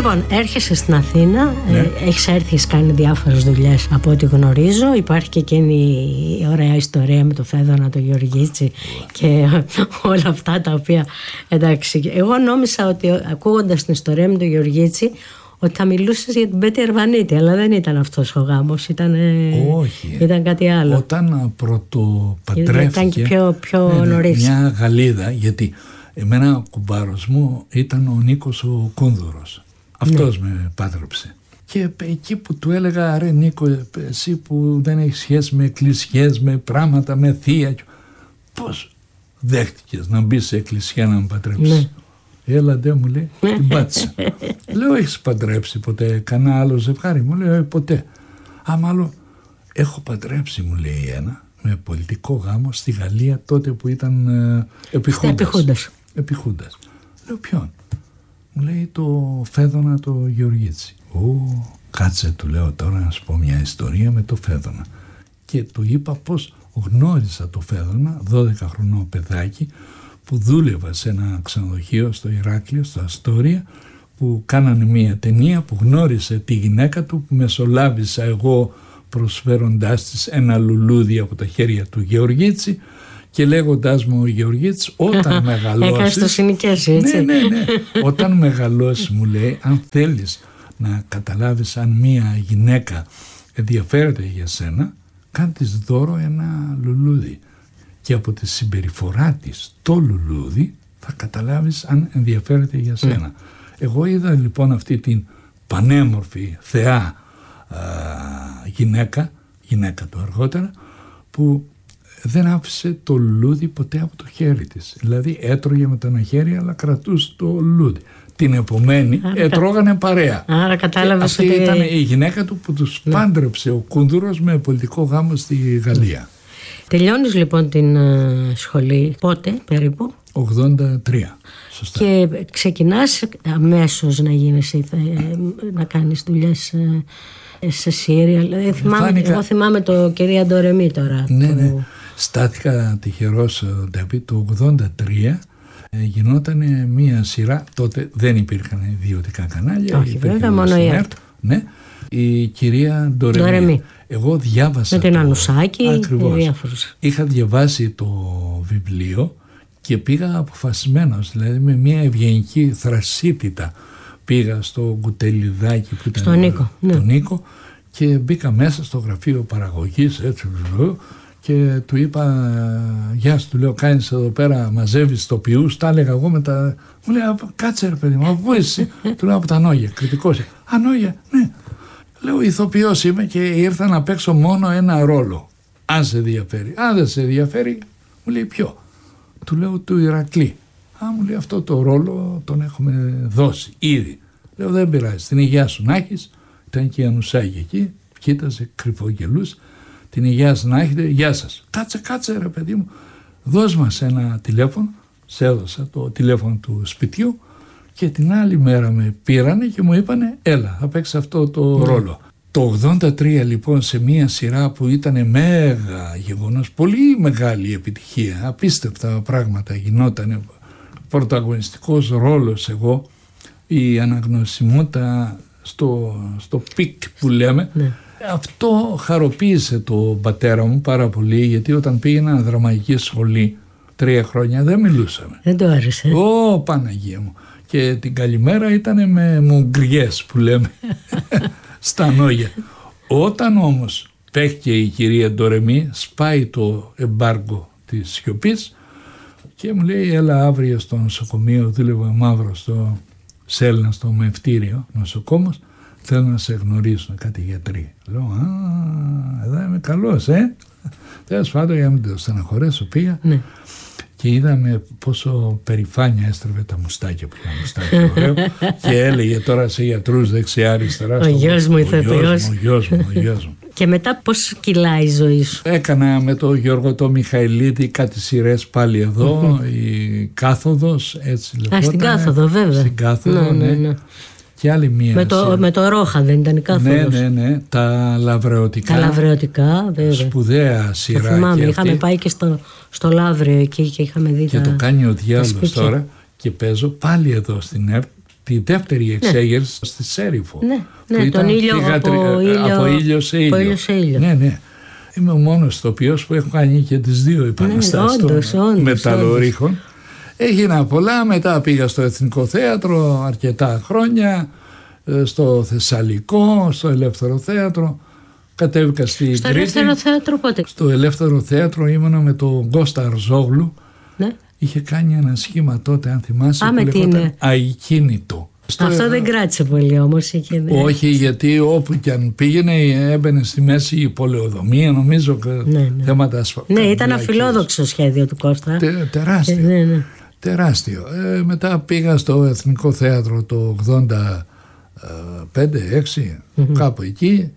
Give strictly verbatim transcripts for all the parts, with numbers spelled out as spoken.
Λοιπόν, έρχεσαι στην Αθήνα, Ναι. ε, έχεις έρθει, έχεις κάνει διάφορες δουλειές από ό,τι γνωρίζω. Υπάρχει και εκείνη η ωραία ιστορία με το Φέδωνα, το Γεωργίτσι και όλα αυτά τα οποία, εντάξει, εγώ νόμιζα ότι ακούγοντας την ιστορία με το Γεωργίτσι ότι θα μιλούσες για την Πέτη Αρβανίτη, αλλά δεν ήταν αυτός ο γάμος, ήταν, Όχι, ήταν κάτι άλλο. Όταν πρωτοπαντρεύτηκε, ήταν και πιο, πιο ναι, ναι, νωρίς. μια Γαλλίδα, γιατί εμένα ο κουμπάρος μου ήταν ο Νίκος ο Κούνδουρος. Αυτός ναι. με πάτρεψε. Και εκεί που του έλεγα, ρε Νίκο, εσύ που δεν έχεις σχέση με εκκλησιές, με πράγματα, με θεία, πώς δέχτηκες να μπεις σε εκκλησιά να με παντρέψεις? Ναι. Έλα ντε, μου λέει, την πάτησα. Λέω, έχεις παντρέψει ποτέ κανένα άλλο ζευγάρι? Μου λέει, ποτέ. Α, μάλλον έχω παντρέψει, μου λέει ένα, με πολιτικό γάμο στη Γαλλία τότε που ήταν ε, επιχούντας. Επιχούντας. Λέω, ποιον? Μου λέει, το Φέδωνα το Γεωργίτσι. Ω, κάτσε, του λέω τώρα να σου πω μια ιστορία με το Φέδωνα. Και του είπα πως γνώρισα το Φέδωνα, δώδεκα χρονών παιδάκι, που δούλευα σε ένα ξενοδοχείο στο Ηράκλειο, στο Αστόρια, που κάνανε μια ταινία που γνώρισε τη γυναίκα του, που μεσολάβησα εγώ προσφέροντάς της ένα λουλούδι από τα χέρια του Γεωργίτσι και λέγοντάς μου, ο Γεωργίτσι, όταν μεγαλώσεις... Έκανες το συνοικιάσιο, έτσι. Ναι, ναι, ναι. Όταν μεγαλώσεις, μου λέει, αν θέλεις να καταλάβεις αν μια γυναίκα ενδιαφέρεται για σένα, κάνε της δώρο ένα λουλούδι. Και από τη συμπεριφορά της το λουλούδι θα καταλάβεις αν ενδιαφέρεται για σένα. Mm. Εγώ είδα λοιπόν αυτή την πανέμορφη, θεά α, γυναίκα, γυναίκα του αργότερα, που δεν άφησε το λουλούδι ποτέ από το χέρι της. Δηλαδή έτρωγε με το ένα χέρι αλλά κρατούσε το λουλούδι. Την επομένη άρα, έτρωγανε παρέα. Άρα κατάλαβες αυτή ότι... ήταν η γυναίκα του που τους ναι. πάντρεψε ο Κούνδουρος με πολιτικό γάμο στη Γαλλία. Τελειώνεις λοιπόν την uh, σχολή πότε περίπου? ογδόντα τρία. Σωστά. Και ξεκινάς αμέσως να γίνεις, ε, να κάνεις δουλειές ε, σε σύριαλ. Ε, θυμάμαι, Φάνηκα... Εγώ θυμάμαι το κυρία Ντορεμή τώρα. Ναι, το... ναι. Στάθηκα τυχερός, Νταβί, το ογδόντα τρία ε, γινόταν μία σειρά, τότε δεν υπήρχαν ιδιωτικά κανάλια. Όχι βέβαια, μόνο η ΕΡΤ. Ναι. Η κυρία Ντορεμή. Ντορεμή. Εγώ διάβασα. Με την το... Ανουσάκη. Ακριβώς. Είχα διαβάσει το βιβλίο και πήγα αποφασισμένος, δηλαδή με μια ευγενική θρασίτητα πήγα στο κουτελιδάκι που ήταν στο Νίκο, το, ναι. το Νίκο και μπήκα μέσα στο γραφείο παραγωγής έτσι και του είπα, γεια σου, του λέω, κάνεις εδώ πέρα, μαζεύεις τοπιούς, τα έλεγα εγώ με τα... Μου λέει, κάτσε ρε παιδί μου, από πού είσαι? Του λέω, από τα Νόγια, κριτικός. Α, Νόγια, ναι. Λέω, ηθοποιός είμαι και ήρθα να παίξω μόνο ένα ρόλο. Αν σε ενδιαφέρει. Αν δεν σε ενδιαφέρει, μου λέει, ποιο? Του λέω, του Ηρακλή. Α, μου λέει, αυτό το ρόλο τον έχουμε δώσει ήδη. Λέω, δεν πειράζει, την υγεία σου να έχεις. Ήταν και η Ανουσάκη εκεί, κοίταζε, κρυφογελούσε. Την υγεία σου να έχετε, γεια σας. Κάτσε, κάτσε ρε παιδί μου, δώσ' μας ένα τηλέφωνο. Σε έδωσα το τηλέφωνο του σπιτιού και την άλλη μέρα με πήρανε και μου είπανε, έλα, θα παίξεις αυτό το mm. ρόλο. Το ογδόντα τρία λοιπόν, σε μια σειρά που ήταν μέγα γεγονός, πολύ μεγάλη επιτυχία, απίστευτα πράγματα γινόταν, πρωταγωνιστικός ρόλος εγώ, η αναγνωσιμότητα στο, στο πικ που λέμε, ναι. Αυτό χαροποίησε τον πατέρα μου πάρα πολύ, γιατί όταν πήγαινα δραματική σχολή τρία χρόνια δεν μιλούσαμε. Δεν το άρεσε. Ω, Παναγία μου. Και την καλημέρα ήταν με μουγκριές που λέμε στα Νόγια. Όταν όμως παίχτηκε η κυρία Ντορεμή, σπάει το εμπάργκο της σιωπής και μου λέει, έλα αύριο στο νοσοκομείο, δούλευα μαύρο στο Σέλνα, στο Μευτήριο νοσοκόμος, θέλω να σε γνωρίσουν κάτι γιατροί. Λέω, α, εδώ είμαι καλός, ε. Τέλος πάντων, για να μην το στεναχωρέσω, πήγα ναι. και είδαμε πόσο περηφάνεια έστρεβε τα μουστάκια που είχα μουστάκια ωραίο και έλεγε τώρα σε γιατρούς δεξιά αριστερά. Ο γιος μου, ηθοποιός. Ο γιος μου, ο γιος μου. Και μετά πώς κυλάει η ζωή σου? Έκανα με τον Γιώργο το Μιχαηλίδη κάτι σειρές πάλι εδώ, η Κάθοδος, έτσι λεγόταν. Α, στην Κάθοδο βέβαια. Στην Κάθοδο, ναι. ναι, ναι. Και άλλη μία με, το, με το Ρόχα δεν ήταν η Κάθοδος? Ναι, ναι, ναι. Τα Λαβρεωτικά. Τα Λαβρεωτικά, βέβαια. Σπουδαία σειρά. Το θυμάμαι, είχαμε πάει και στο, στο Λαύριο εκεί και είχαμε δει και τα... το κάνει ο διάολος τώρα και παίζω πάλι εδώ στην ΕΡΤ τη δεύτερη εξέγερση ναι. στη Σέριφο. Ναι, ναι τον ήλιο, θηγατρι... από, ήλιο από ήλιο σε ήλιο. Από ήλιο σε ήλιο. Ναι, ναι. Είμαι ο μόνος ηθοποιός που έχω κάνει και τις δύο επαναστάσεις ναι, των μεταλλορίχων. Έγινα πολλά, μετά πήγα στο Εθνικό Θέατρο αρκετά χρόνια, στο Θεσσαλικό, στο Ελεύθερο Θέατρο. Κατέβηκα στη στο Κρήτη. Ελεύθερο Θέατρο πότε? Στο Ελεύθερο Θέατρο ήμουνα με τον Κώστα Αρζόγλου. Ναι. Είχε κάνει ένα σχήμα τότε, αν θυμάσαι, Α, που λεγόταν την... Αικίνητο. Αυτό δεν κράτησε πολύ όμως. Εκείνη. Όχι, γιατί όπου και αν πήγαινε έμπαινε στη μέση η πολεοδομία, νομίζω, ναι, ναι. θέματα ασφαλείας. Ναι, ήταν αφιλόδοξο σχέδιο του Κώστα. Τε, τεράστιο. Ναι, ναι. Τεράστιο. Ε, μετά πήγα στο Εθνικό Θέατρο το ογδόντα πέντε έξι, mm-hmm. κάπου εκεί.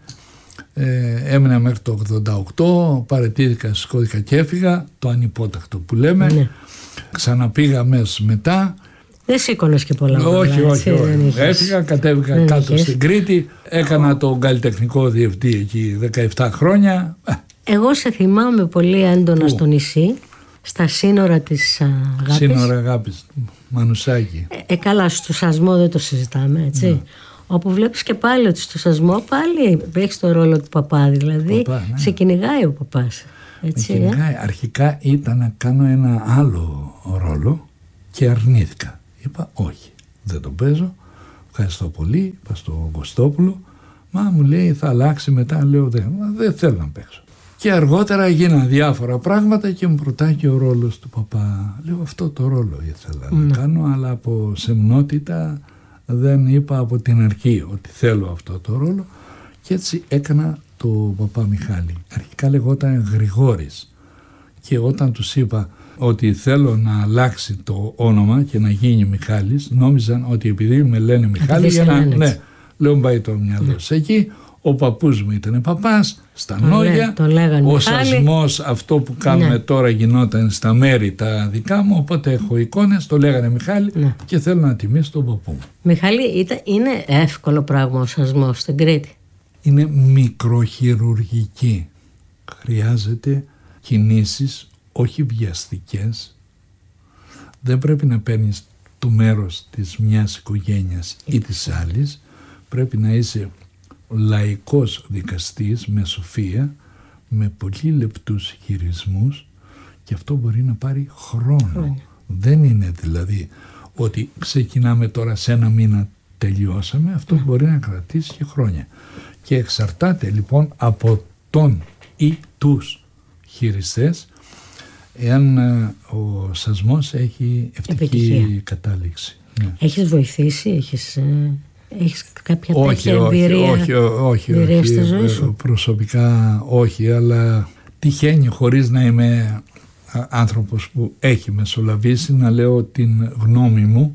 Ε, έμεινα μέχρι το ογδόντα οκτώ, παραιτήθηκα, σηκώθηκα και έφυγα, το ανυπότακτο που λέμε. Ναι. Ξαναπήγα μέσα μετά. Δεν σήκωνες και πολλά. Όχι, πολλά, όχι, όχι. Έφυγα, κατέβηκα δεν κάτω είχες. Στην Κρήτη, έκανα oh. τον καλλιτεχνικό διευθυντή εκεί δεκαεπτά χρόνια. Εγώ σε θυμάμαι πολύ έντονα Πού? στο νησί, στα σύνορα της Αγάπης. Σύνορα Αγάπης, Μανουσάκη. Ε, ε, καλά, στο Σασμό δεν το συζητάμε, έτσι. Ναι. Όπου βλέπεις και πάλι ότι στο Σασμό πάλι έχει το ρόλο του παπά, δηλαδή Παπά, ναι. σε κυνηγάει ο παπάς. Έτσι, με κυνηγάει. Ε? Αρχικά ήταν να κάνω ένα άλλο ρόλο και αρνήθηκα. Είπα όχι, δεν το παίζω, ευχαριστώ πολύ, είπα στον Κωστόπουλο, μα μου λέει θα αλλάξει μετά, λέω δεν, δεν θέλω να παίξω. Και αργότερα γίναν διάφορα πράγματα και μου προτάει και ο ρόλος του παπά. Λέω αυτό το ρόλο ήθελα mm. να κάνω, αλλά από σεμνότητα δεν είπα από την αρχή ότι θέλω αυτό το ρόλο και έτσι έκανα το παπά Μιχάλη. Αρχικά λεγόταν Γρηγόρης και όταν τους είπα ότι θέλω να αλλάξει το όνομα και να γίνει Μιχάλης, νόμιζαν ότι επειδή με λένε Μιχάλη για να... Ναι, λέω πάει το μυαλό ναι. εκεί. Ο παππούς μου ήταν παπάς, στα Νόγια, ο Σασμός αυτό που κάνουμε ναι. τώρα γινόταν στα μέρη τα δικά μου, οπότε έχω εικόνες, το λέγανε Μιχάλη ναι. και θέλω να τιμήσω τον παππού μου. Μιχάλη, ήταν, είναι εύκολο πράγμα ο Σασμός στην Κρήτη? Είναι μικροχειρουργική, χρειάζεται κινήσεις όχι βιαστικές, δεν πρέπει να παίρνεις το μέρος της μιας οικογένειας ή της άλλης, πρέπει να είσαι λαϊκός δικαστής με σοφία, με πολύ λεπτούς χειρισμούς και αυτό μπορεί να πάρει χρόνο. Mm. Δεν είναι δηλαδή ότι ξεκινάμε τώρα σε ένα μήνα τελειώσαμε, αυτό mm. μπορεί να κρατήσει και χρόνια. Και εξαρτάται λοιπόν από τον ή τους χειριστές εάν ο Σασμός έχει ευτυχή Επιτυχία. κατάληξη. Ναι. Έχεις βοηθήσει, έχεις... Έχεις κάποια όχι, τέτοια όχι, εμπειρία, όχι, όχι, εμπειρία όχι, στη ζωή σου? Προσωπικά όχι, αλλά τυχαίνει χωρίς να είμαι άνθρωπος που έχει μεσολαβήσει να λέω την γνώμη μου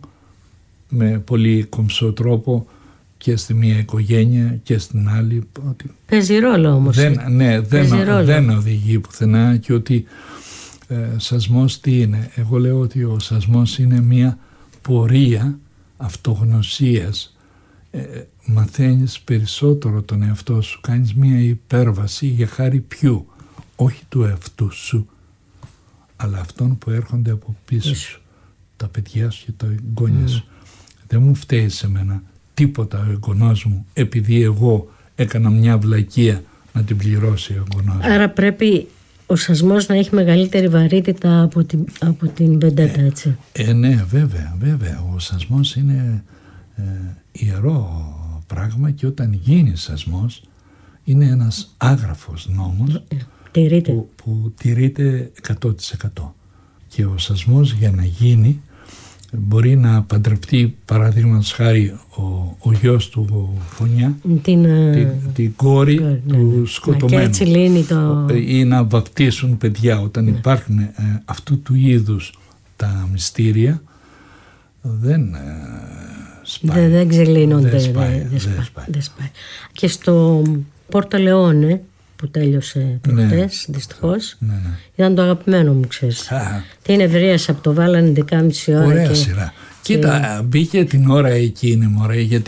με πολύ κομψό τρόπο και στη μία οικογένεια και στην άλλη. Ότι παίζει ρόλο όμως. Δεν, ναι, δεν, ρόλο. δεν οδηγεί πουθενά και ότι ε, Σασμός τι είναι. Εγώ λέω ότι ο Σασμός είναι μία πορεία αυτογνωσίας. Ε, μαθαίνεις περισσότερο τον εαυτό σου, κάνεις μία υπέρβαση για χάρη ποιου, όχι του εαυτού σου αλλά αυτών που έρχονται από πίσω σου, τα παιδιά σου και τα εγγόνια σου. Mm. Δεν μου φταίει σε μένα τίποτα ο εγγονός μου επειδή εγώ έκανα μια βλακεία να την πληρώσει ο εγγονός μου. Άρα πρέπει ο Σασμός να έχει μεγαλύτερη βαρύτητα από την, από την Βεντέτα, έτσι. Ε, ε, ναι, βέβαια, βέβαια. Ο Σασμός είναι ε, ιερό πράγμα και όταν γίνει Σασμός είναι ένας άγραφος νόμος τηρείται. Που, που τηρείται εκατό τοις εκατό. Και ο Σασμός για να γίνει μπορεί να παντρευτεί παραδείγματος χάρη ο, ο γιος του Φωνιά την, την, την κόρη ναι, του ναι. σκοτωμένου και έτσι λύνει το... ή να βαπτίσουν παιδιά όταν ναι. υπάρχουν ε, αυτού του είδους τα μυστήρια δεν ε, σπάει. Δεν, δεν ξελύνονται. Δεν σπάει, δεν, δεν σπάει, σπάει. δεν σπάει. Και στο Πόρτο Λεόνε που τέλειωσε προχτές, ναι, δυστυχώς, ναι, ναι. ήταν το αγαπημένο μου, ξέρεις. Α, την ευρίασα από το βάλανε δεκάμιση ώρα. Ωραία και... σειρά. Κοίτα, και... μπήκε την ώρα εκείνη, μωρέ, γιατί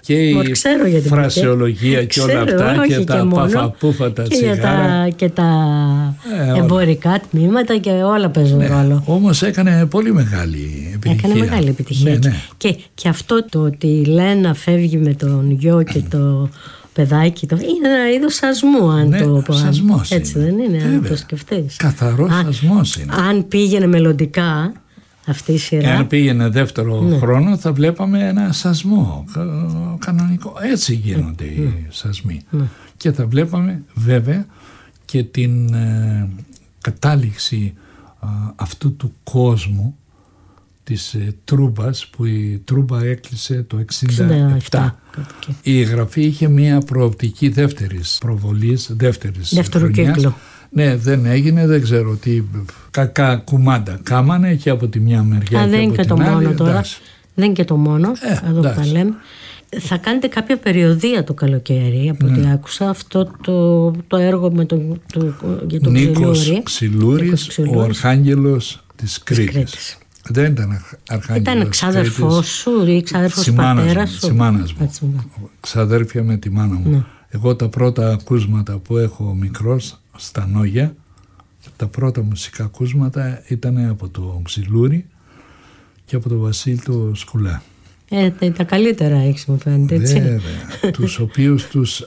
και η ξέρω για την φρασεολογία και όλα αυτά όχι, και, και τα παφαπούφα τα τσιγάρα. Τα, και τα ε, εμπορικά τμήματα και όλα παίζουν ναι, ρόλο. Όμως έκανε πολύ μεγάλη επιτυχία. Έκανε μεγάλη επιτυχία. Ναι, ναι. Και, και αυτό το ότι η Λένα φεύγει με τον γιο και το παιδάκι, το, είναι ένα είδος σασμού, αν ναι, το πω. Σασμός έτσι είναι. δεν είναι, Βέβαια. αν το σκεφτείς. Καθαρός αν, σασμός είναι. Αν πήγαινε μελλοντικά αυτή η σειρά. Εάν πήγαινε δεύτερο ναι. χρόνο θα βλέπαμε ένα σασμό κανονικό. Έτσι γίνονται ναι. οι σασμοί. Ναι. Και θα βλέπαμε βέβαια και την ε, κατάληξη ε, αυτού του κόσμου της ε, Τρούμπας, που η Τρούμπα έκλεισε το εξήντα επτά. Η γραφή είχε μια προοπτική δεύτερης προβολής, δεύτερης δεύτερου κύκλου. Ναι, δεν έγινε, δεν ξέρω τι κακά κουμάντα κάμανε και από τη μια μεριά Α, και δεν από και την το άλλη. Μόνο τώρα. Εντάξει. Δεν είναι και το μόνο, ε, εδώ που τα λέμε. Θα κάνετε κάποια περιοδία το καλοκαίρι, από ό,τι ναι. άκουσα, αυτό το, το έργο με το, το, για τον Νίκος Ξυλούρης, ο Αρχάγγελος της Κρήτης. Κρήτης. Δεν ήταν Αρχάγγελος. Ήταν ξάδερφός σου ή ξάδερφος πατέρας σου. Τσιμάνας μου. Ξαδέρφια με τη μάνα μου. Ναι. Εγώ τα πρώτα ακούσματα που έχω μικρός στα Νόγια, τα πρώτα μουσικά ακούσματα ήταν από το Ξυλούρη και από τον Βασίλη του Σκουλά. Ε, τα καλύτερα έχεις, μου φαίνεται, έτσι. Βέβαια, τους οποίους τους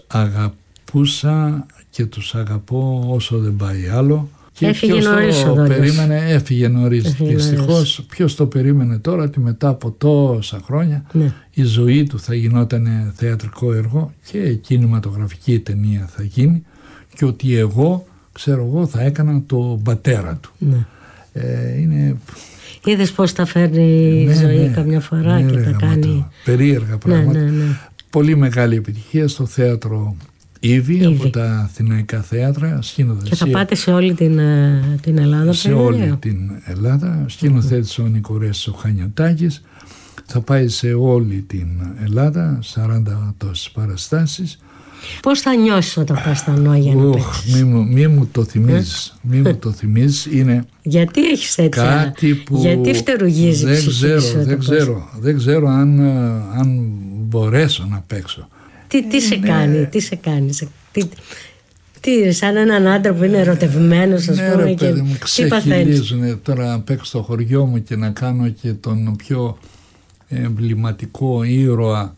αγαπούσα και τους αγαπώ όσο δεν πάει άλλο. Και έφυγε νωρίς ο Δόλιος. Περίμενε, έφυγε νωρίς. Δυστυχώς, ποιος το περίμενε τώρα ότι μετά από τόσα χρόνια ναι. η ζωή του θα γινόταν θεατρικό έργο και κινηματογραφική ταινία θα γίνει και ότι εγώ, ξέρω εγώ, θα έκανα το πατέρα του. Ναι. Ε, είναι... Είδες πώς τα φέρνει η ναι, ζωή ναι, καμιά φορά ναι, και τα κάνει. Περίεργα πράγματα. Ναι, ναι, ναι. Πολύ μεγάλη επιτυχία στο θέατρο Ήβη, από τα αθηναϊκά θέατρα. Και θα πάτε σε όλη την, την Ελλάδα. Σε όλη την Ελλάδα. Σκηνοθέτησε mm-hmm. ο Νικορές ο Χανιωτάκης. Θα πάει σε όλη την Ελλάδα, σαράντα τόσες παραστάσεις. Πώς θα νιώσεις όταν πας στα Νόγια να παίξεις? Μη, μη μου το θυμίζεις. Μη μου το θυμίζεις. Είναι γιατί έχεις έτσι? Κάτι που γιατί φτερουγίζεις? Δεν ξέρω, δεν ξέρω, δεν ξέρω αν, αν μπορέσω να παίξω. Τι, τι σε κάνει, τι σε κάνει, τι, τι, σαν έναν άντρα που είναι ερωτευμένος, ας ναι, πούμε, ρε, και παιδί μου, ξεχυλίζουνε τώρα να παίξω στο χωριό μου και να κάνω και τον πιο εμβληματικό ήρωα α,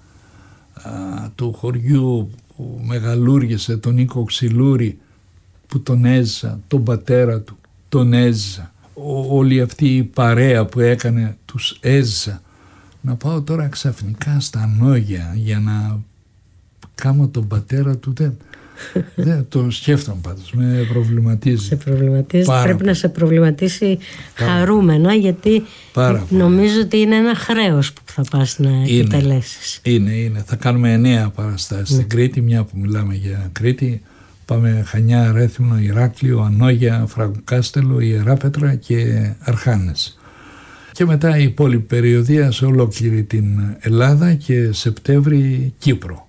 του χωριού που μεγαλούργησε, τον Νίκο Ξυλούρη, που τον έζησα, τον πατέρα του, τον έζησα. Ό, όλη αυτή η παρέα που έκανε τους έζησα. Να πάω τώρα ξαφνικά στα Νόγια για να κάνω τον πατέρα του, δεν, δεν το σκέφτομαι πάντως, με προβληματίζει. Σε προβληματίζει, Πάρα πρέπει πολύ. Να σε προβληματίσει Πάρα χαρούμενα, γιατί Πάρα νομίζω πολύ. Ότι είναι ένα χρέος που θα πας να είναι, επιτελέσεις. Είναι, είναι. Θα κάνουμε εννέα παραστάσεις ναι. στην Κρήτη, μια που μιλάμε για Κρήτη. Πάμε Χανιά, Ρέθυμνο, Ηράκλειο, Ανόγια, Φραγκοκάστελο, Ιεράπετρα και Αρχάνες. Και μετά η υπόλοιπη περιοδία σε ολόκληρη την Ελλάδα και Σεπτέμβρη Κύπρο.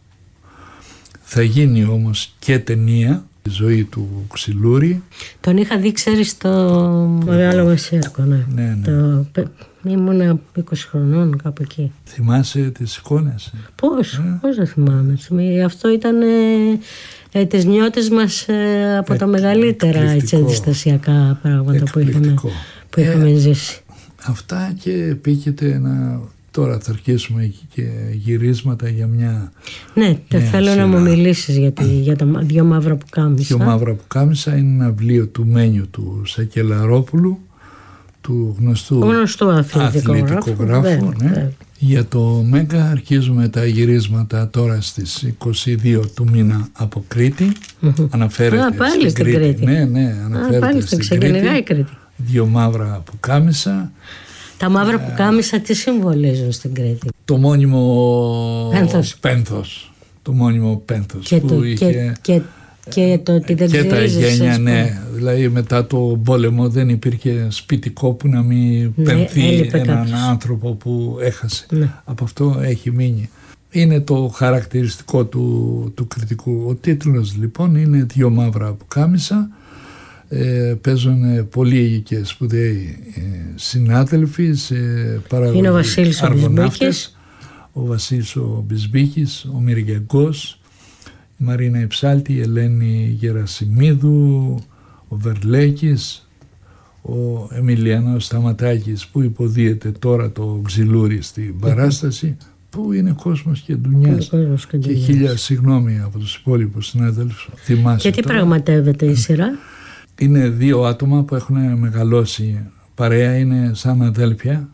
Θα γίνει όμως και ταινία, η ζωή του Ξυλούρη. Τον είχα δει, ξέρεις, στο Μεγάλο Μεσαίρκο, ναι. ναι, ναι. Το... Ήμουνα είκοσι χρονών κάπου εκεί. Θυμάσαι τις εικόνες? Πώς, ε? πώς δεν θυμάμαι. Αυτό ήταν ε, ε, τις νιώτες μας ε, από Εκ, τα μεγαλύτερα έτσι, αντιστασιακά πράγματα που είχαμε, που είχαμε ε, ζήσει. Αυτά και επίκειται να... Τώρα θα αρχίσουμε και γυρίσματα για μια... Ναι, θέλω σειρά. Να μου μιλήσεις για, τη, για τα δυο μαύρα που κάμισα. Δυο μαύρα που κάμισα είναι ένα βιβλίο του Μένιου του Σακελαρόπουλου, του γνωστού, γνωστού αθλητικογράφου. Ναι. Ναι. Για το Μέγκα αρχίζουμε τα γυρίσματα τώρα στις είκοσι δύο του μήνα από Κρήτη. Mm-hmm. Αναφέρεται Α, πάλι στην Κρήτη. Κρήτη. Ναι, ναι, αναφέρεται Α, πάλι στην Κρήτη. Κρήτη. Δυο μαύρα που κάμισα. Τα μαύρα που κάμισα τι συμβολίζουν στην Κρήτη? Το μόνιμο πένθος. πένθος. Το μόνιμο πένθος και, που το, είχε... και, και, και το ότι δεν και ξυρίζεις, τα γένια, ναι. Δηλαδή μετά το πόλεμο δεν υπήρχε σπιτικό που να μην ναι, πενθεί έναν κάποιος. άνθρωπο που έχασε. Ναι. Από αυτό έχει μείνει. Είναι το χαρακτηριστικό του, του κριτικού. Ο τίτλος λοιπόν είναι «Δυο μαύρα που κάμισα». Ε, παίζουν πολλοί και σπουδαίοι ε, συνάδελφοι σε παραγωγή. Είναι ο Βασίλης ο Μπισμπίκης, ο Βασίλης ο Μπισμπίκης, ο Μυριγκός, η Μαρίνα Υψάλτη, η Ελένη Γερασιμίδου, ο Βερλέκης, ο Εμιλιανός Σταματάκης που υποδίεται τώρα το Ξυλούρι στην παράσταση, που είναι κόσμος και ντουνιάς. Και, και χίλια συγγνώμη από τους υπόλοιπους συνάδελφους. Και τι πραγματεύεται η σειρά? Είναι δύο άτομα που έχουν μεγαλώσει παρέα, είναι σαν αδέλφια.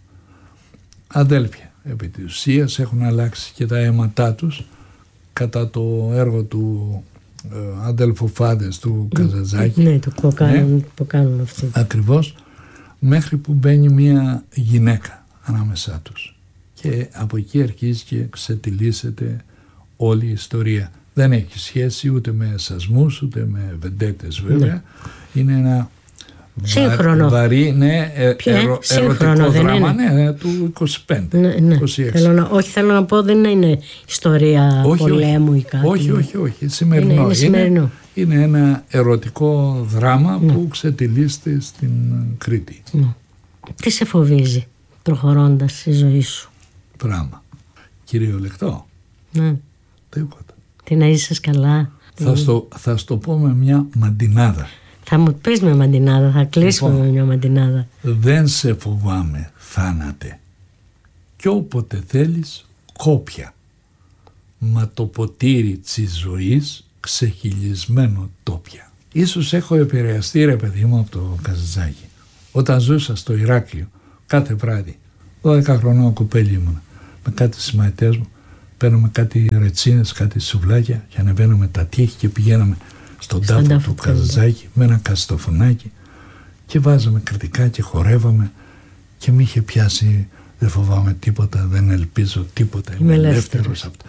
Αδέλφια επί της ουσίας, έχουν αλλάξει και τα αίματά τους κατά το έργο του ε, αδελφοφάδες του Καζαντζάκη. Ναι, το που κάνουν, ναι, που κάνουν αυτοί. Ακριβώς, μέχρι που μπαίνει μια γυναίκα ανάμεσά τους. Και από εκεί αρχίζει και ξετυλίσσεται όλη η ιστορία. Δεν έχει σχέση ούτε με σασμούς, ούτε με βεντέτες βέβαια. Ναι. Είναι ένα σύγχρονο. Βαρύ, ναι, ε, ερω, ερωτικό δράμα, ναι, του είκοσι πέντε, ναι, ναι. είκοσι έξι. Θέλω να, όχι, θέλω να πω, δεν είναι ιστορία όχι, πολέμου όχι, ή κάτι. Όχι, όχι, όχι, σημερινό. Είναι, είναι, σημερινό. είναι, είναι ένα ερωτικό δράμα, ναι, που ξετυλίσσεται στην Κρήτη. Ναι. Τι σε φοβίζει προχωρώντας στη ζωή σου? Πράγμα. Κυριολεκτό. Ναι. Τίποτα. Τι να είσαι καλά. Θα στο, θα στο πω με μια μαντινάδα. Θα μου πεις με μαντινάδα, θα κλείσουμε λοιπόν, με μια μαντινάδα. Δεν σε φοβάμαι, θάνατε. Κι όποτε θέλεις κόπια. Μα το ποτήρι της ζωής ξεχυλισμένο τόπια. Ίσως έχω επηρεαστεί, ρε παιδί μου, από το Καζαντζάκη. Όταν ζούσα στο Ηράκλειο, κάθε βράδυ, δώδεκα χρονών κοπέλι ήμουν, με κάτι συμμαθητές μου, παίρναμε κάτι ρετσίνες, κάτι σουβλάκια και ανεβαίναμε τα τείχη και πηγαίναμε στον τάφο, τάφο του Καζαντζάκη με ένα καστοφουνάκι και βάζαμε κριτικά και χορεύαμε και μη είχε πιάσει, δεν φοβάμαι τίποτα, δεν ελπίζω τίποτα, είμαι ελεύθερος. Αυτό.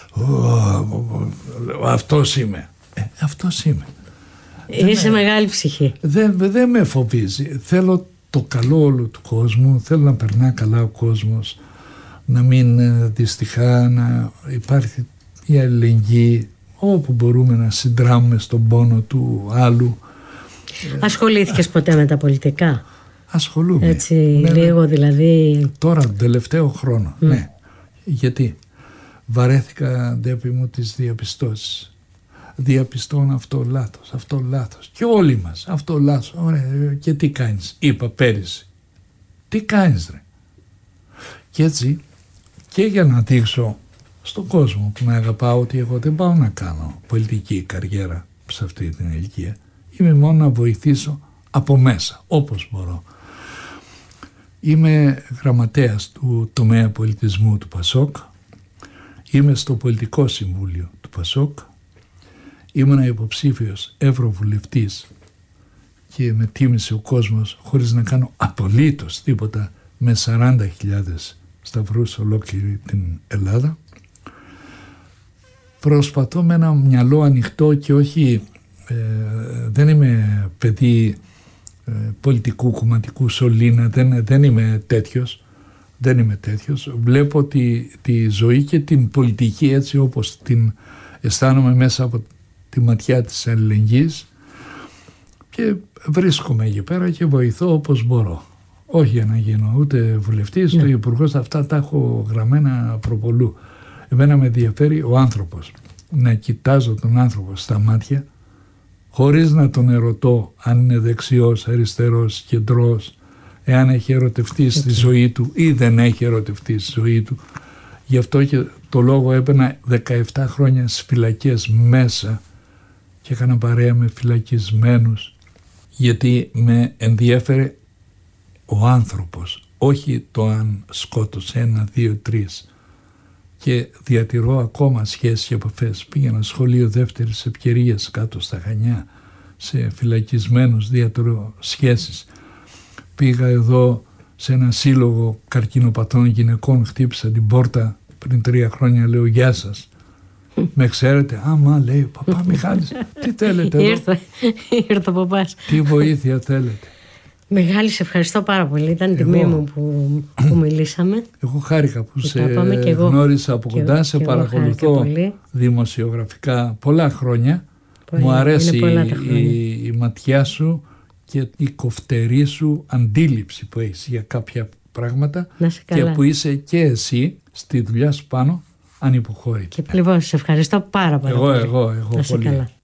Αυτός είμαι. Ε, αυτός είμαι. Είσαι μεγάλη ψυχή. Δεν, δεν με φοβίζει. Θέλω το καλό όλου του κόσμου, θέλω να περνά καλά ο κόσμος, να μην δυστυχά, να υπάρχει η αλληλεγγύη, όπου μπορούμε να συντράμουμε στον πόνο του άλλου. Ασχολήθηκες ποτέ με τα πολιτικά? Ασχολούμαι. Έτσι, ναι, λίγο δηλαδή. Τώρα, τον τελευταίο χρόνο, mm. ναι. Γιατί βαρέθηκα, Ντέπη μου, τις διαπιστώσεις. Διαπιστώνω αυτό λάθος, αυτό λάθος. Και όλοι μας, αυτό λάθος. Ωραία, και τι κάνεις? Είπα πέρυσι. Τι κάνεις, ρε? Και έτσι, και για να δείξω στον κόσμο που με αγαπάω ότι εγώ δεν πάω να κάνω πολιτική καριέρα σε αυτή την ηλικία. Είμαι μόνο να βοηθήσω από μέσα, όπως μπορώ. Είμαι γραμματέας του τομέα πολιτισμού του Πασόκ. Είμαι στο πολιτικό συμβούλιο του Πασόκ. Ήμουν υποψήφιος ευρωβουλευτής και με τίμησε ο κόσμος χωρίς να κάνω απολύτως τίποτα με σαράντα χιλιάδες σταυρούς ολόκληρη την Ελλάδα. Προσπαθώ με ένα μυαλό ανοιχτό και όχι, ε, δεν είμαι παιδί ε, πολιτικού, κομματικού σωλήνα, δεν, δεν είμαι τέτοιος, δεν είμαι τέτοιος. Βλέπω τη, τη ζωή και την πολιτική έτσι όπως την αισθάνομαι μέσα από τη ματιά της αλληλεγγύης και βρίσκομαι εκεί πέρα και βοηθώ όπως μπορώ. Όχι για να γίνω ούτε βουλευτής, yeah. Το υπουργός, αυτά τα έχω γραμμένα προπολού. Εμένα με ενδιαφέρει ο άνθρωπος. Να κοιτάζω τον άνθρωπο στα μάτια χωρίς να τον ερωτώ αν είναι δεξιός, αριστερός, κεντρός, εάν έχει ερωτευτεί okay. στη ζωή του ή δεν έχει ερωτευτεί στη ζωή του. Γι' αυτό και το λόγο έπαιρνα δεκαεπτά χρόνια στις φυλακές μέσα και έκανα παρέα με φυλακισμένους, γιατί με ενδιέφερε ο άνθρωπος, όχι το αν σκότωσε ένα, δύο, τρεις. Και διατηρώ ακόμα σχέσεις και επαφές. Πήγαινα σχολείο δεύτερης ευκαιρίας κάτω στα Χανιά, σε φυλακισμένους, διατηρώ σχέσεις. Πήγα εδώ σε ένα σύλλογο καρκινοπαθών γυναικών, χτύπησα την πόρτα πριν τρία χρόνια, λέω γεια σας. Με ξέρετε? Άμα, λέει ο παπά Μιχάλης, τι θέλετε εδώ? Ήρθε, ήρθε ο παπάς. Τι βοήθεια θέλετε? Μεγάλη, σε ευχαριστώ πάρα πολύ. Ήταν τιμή μου που, που μιλήσαμε. Εγώ χάρηκα που, που σε γνώρισα από κοντά, και, σε και παρακολουθώ δημοσιογραφικά πολλά χρόνια. Πολύ, μου αρέσει η, η ματιά σου και η κοφτερή σου αντίληψη που έχεις για κάποια πράγματα και που είσαι και εσύ στη δουλειά σου πάνω ανυποχώρητη. Και λοιπόν, σε ευχαριστώ πάρα πολύ. Εγώ, εγώ, εγώ πολύ.